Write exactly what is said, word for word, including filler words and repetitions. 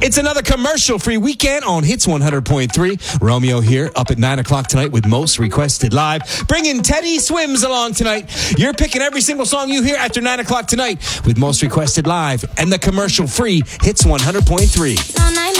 It's another commercial-free weekend on Hits one hundred point three. Romeo here, up at nine o'clock tonight with Most Requested Live. Bringing Teddy Swims along tonight. You're picking every single song you hear after nine o'clock tonight with Most Requested Live and the commercial-free Hits one hundred point three.